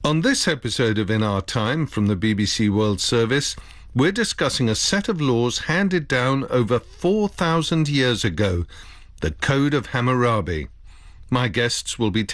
On this episode of In Our Time from the BBC World Service, we're discussing a set of laws handed down over 4,000 years ago, the Code of Hammurabi. My guests will be